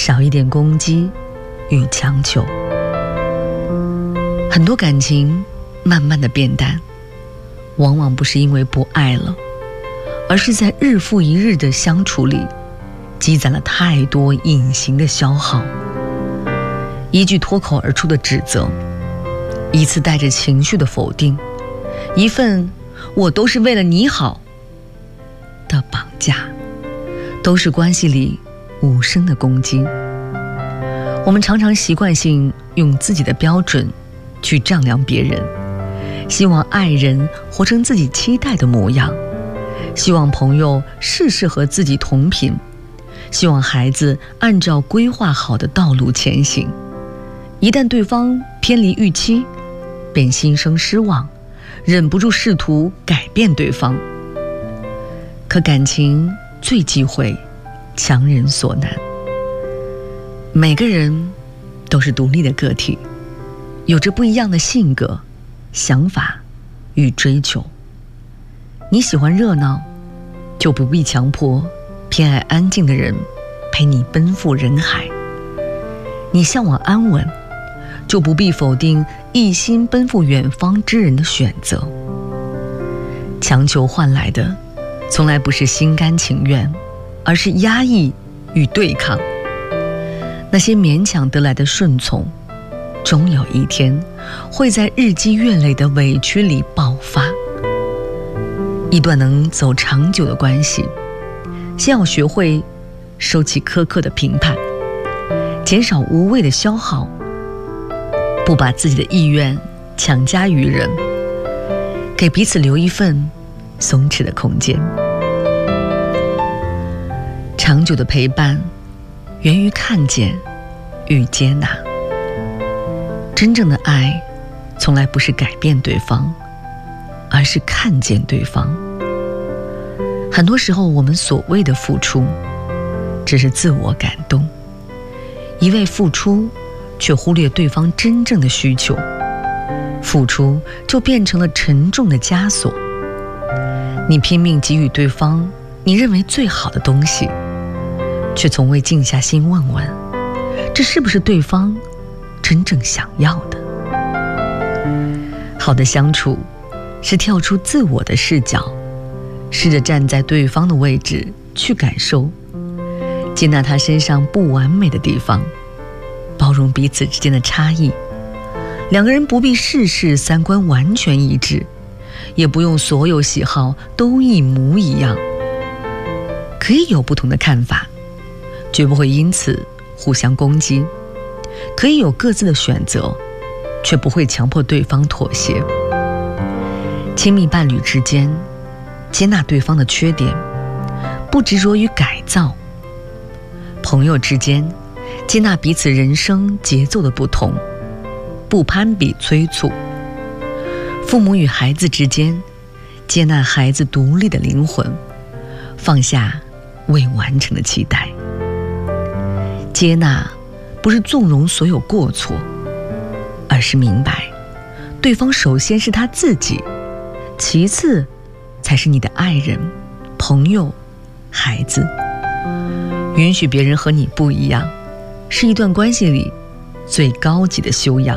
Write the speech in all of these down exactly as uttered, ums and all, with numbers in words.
少一点攻击与强求。很多感情慢慢的变淡，往往不是因为不爱了，而是在日复一日的相处里积攒了太多隐形的消耗。一句脱口而出的指责，一次带着情绪的否定，一份我都是为了你好的绑架，都是关系里无声的攻击。我们常常习惯性用自己的标准去丈量别人，希望爱人活成自己期待的模样，希望朋友事事和自己同频，希望孩子按照规划好的道路前行。一旦对方偏离预期，便心生失望，忍不住试图改变对方。可感情最忌讳强人所难。每个人都是独立的个体，有着不一样的性格、想法与追求。你喜欢热闹，就不必强迫偏爱安静的人陪你奔赴人海。你向往安稳，就不必否定一心奔赴远方之人的选择。强求换来的从来不是心甘情愿，而是压抑与对抗。那些勉强得来的顺从，终有一天会在日积月累的委屈里爆发。一段能走长久的关系，先要学会收起苛刻的评判，减少无谓的消耗，不把自己的意愿强加于人，给彼此留一份松弛的空间。长久的陪伴源于看见与接纳。真正的爱从来不是改变对方，而是看见对方。很多时候我们所谓的付出只是自我感动，一味付出却忽略对方真正的需求，付出就变成了沉重的枷锁。你拼命给予对方你认为最好的东西，却从未静下心问问，这是不是对方真正想要的？好的相处是跳出自我的视角，试着站在对方的位置去感受，接纳他身上不完美的地方，包容彼此之间的差异。两个人不必事事三观完全一致，也不用所有喜好都一模一样，可以有不同的看法，绝不会因此互相攻击，可以有各自的选择，却不会强迫对方妥协。亲密伴侣之间，接纳对方的缺点，不执着于改造。朋友之间，接纳彼此人生节奏的不同，不攀比催促。父母与孩子之间，接纳孩子独立的灵魂，放下未完成的期待。接纳不是纵容所有过错，而是明白对方首先是他自己，其次才是你的爱人、朋友、孩子。允许别人和你不一样，是一段关系里最高级的修养。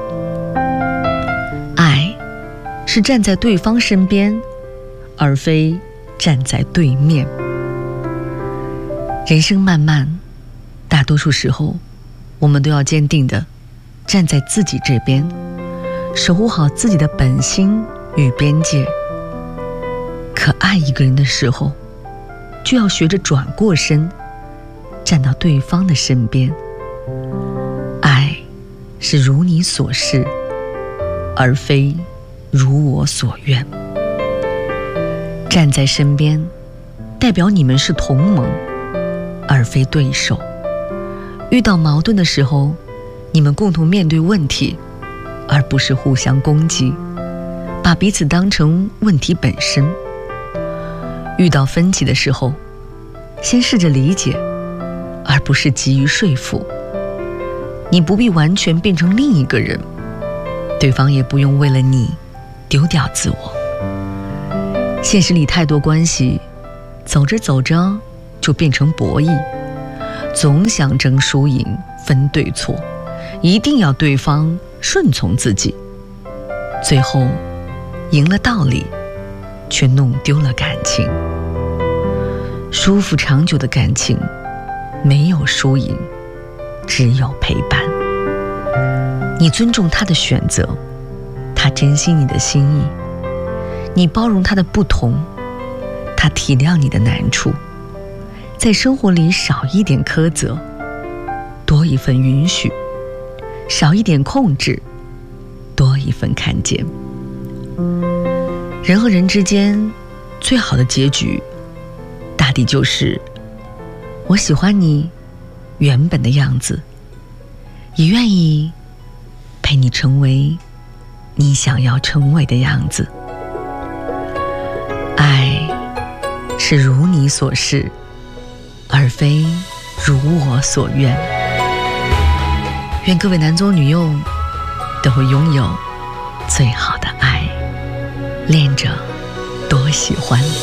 爱是站在对方身边，而非站在对面。人生漫漫，大多数时候我们都要坚定地站在自己这边，守护好自己的本心与边界。可爱一个人的时候，就要学着转过身，站到对方的身边。爱是如你所示，而非如我所愿。站在身边，代表你们是同盟，而非对手。遇到矛盾的时候，你们共同面对问题，而不是互相攻击，把彼此当成问题本身。遇到分歧的时候，先试着理解，而不是急于说服。你不必完全变成另一个人，对方也不用为了你丢掉自我。现实里太多关系，走着走着就变成博弈， 总想争输赢、分对错，一定要对方顺从自己，最后赢了道理，却弄丢了感情。舒服长久的感情，没有输赢，只有陪伴。你尊重他的选择，他珍惜你的心意，你包容他的不同，他体谅你的难处。在生活里少一点苛责，多一份允许；少一点控制，多一份看见。人和人之间最好的结局，大抵就是我喜欢你原本的样子，也愿意陪你成为你想要成为的样子。爱是如你所示，而非如我所愿。愿各位男左女右都会拥有最好的爱，恋着多喜欢。